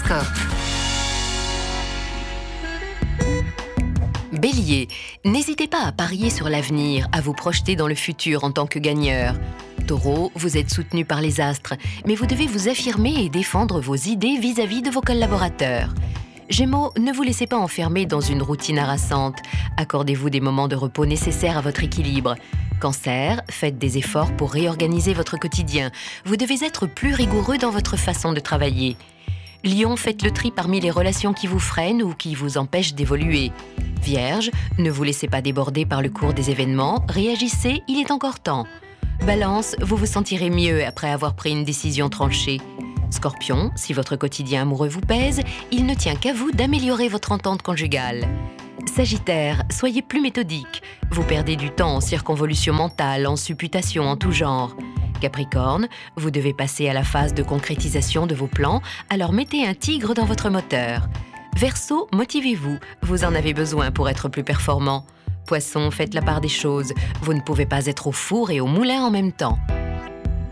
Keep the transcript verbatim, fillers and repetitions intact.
horoscope. Bélier, n'hésitez pas à parier sur l'avenir, à vous projeter dans le futur en tant que gagneur. Taureau, vous êtes soutenu par les astres, mais vous devez vous affirmer et défendre vos idées vis-à-vis de vos collaborateurs. Gémeaux, ne vous laissez pas enfermer dans une routine harassante. Accordez-vous des moments de repos nécessaires à votre équilibre. Cancer, faites des efforts pour réorganiser votre quotidien. Vous devez être plus rigoureux dans votre façon de travailler. Lion, faites le tri parmi les relations qui vous freinent ou qui vous empêchent d'évoluer. Vierge, ne vous laissez pas déborder par le cours des événements, réagissez, il est encore temps. Balance, vous vous sentirez mieux après avoir pris une décision tranchée. Scorpion, si votre quotidien amoureux vous pèse, il ne tient qu'à vous d'améliorer votre entente conjugale. Sagittaire, soyez plus méthodique. Vous perdez du temps en circonvolution mentale, en supputation en tout genre. Capricorne, vous devez passer à la phase de concrétisation de vos plans, alors mettez un tigre dans votre moteur. Verseau, motivez-vous, vous en avez besoin pour être plus performant. Poisson, faites la part des choses, vous ne pouvez pas être au four et au moulin en même temps.